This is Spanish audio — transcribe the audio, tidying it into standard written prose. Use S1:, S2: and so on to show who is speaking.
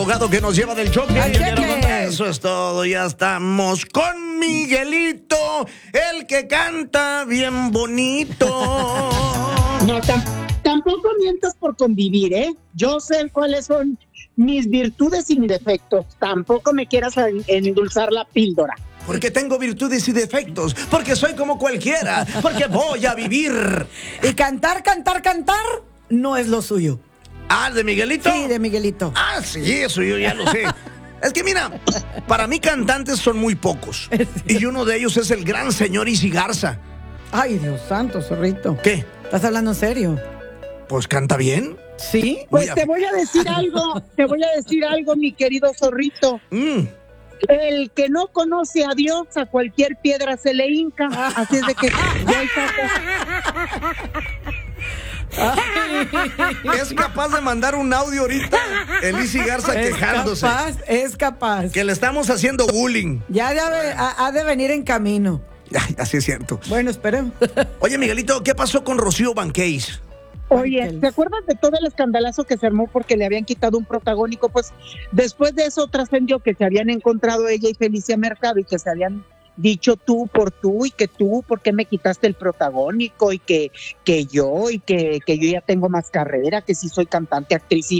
S1: Abogado que nos lleva del choque.
S2: ¡Al cheque!
S1: Eso es todo, ya estamos con Miguelito, el que canta bien bonito.
S3: No, tampoco mientas por convivir, ¿eh? Yo sé cuáles son mis virtudes y mis defectos. Tampoco me quieras endulzar la píldora.
S1: Porque tengo virtudes y defectos, porque soy como cualquiera, porque voy a vivir.
S2: Y cantar no es lo suyo.
S1: Ah, ¿de Miguelito?
S2: Sí, de Miguelito.
S1: Ah, sí, eso yo ya lo sé. Es que mira, para mí cantantes son muy pocos. Y uno de ellos es el gran señor Isi Garza.
S2: Ay, Dios santo, zorrito.
S1: ¿Qué?
S2: ¿Estás hablando en serio?
S1: Pues canta bien.
S2: ¿Sí?
S3: Pues te voy a decir algo, mi querido zorrito. El que no conoce a Dios, a cualquier piedra se le hinca. Así es de que ya
S1: Es capaz de mandar un audio ahorita, el Isi Garza quejándose.
S2: Es capaz.
S1: Que le estamos haciendo bullying.
S2: Ya ha de venir en camino.
S1: Ay, así es cierto.
S2: Bueno, esperemos.
S1: Oye, Miguelito, ¿qué pasó con Rocío Banquells?
S3: Oye, ¿te acuerdas de todo el escandalazo que se armó porque le habían quitado un protagónico? Pues después de eso trascendió que se habían encontrado ella y Felicia Mercado y que se habían dicho tú, y que tú, ¿por qué me quitaste el protagónico? Y que yo ya tengo más carrera, que sí soy cantante, actriz